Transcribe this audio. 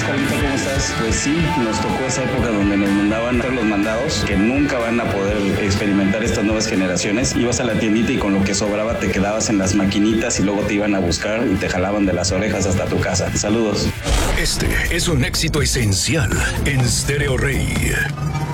Carlito, ¿cómo estás? Pues sí, nos tocó esa época donde nos mandaban hacer los mandados, que nunca van a poder experimentar estas nuevas generaciones. Ibas a la tiendita y con lo que sobraba te quedabas en las maquinitas y luego te iban a buscar y te jalaban de las orejas hasta tu casa. Saludos. Este es un éxito esencial en Stereo Rey.